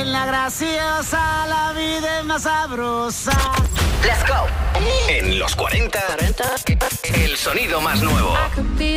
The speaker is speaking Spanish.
en la graciosa la vida es más sabrosa. Let's go. En los 40, el sonido más nuevo.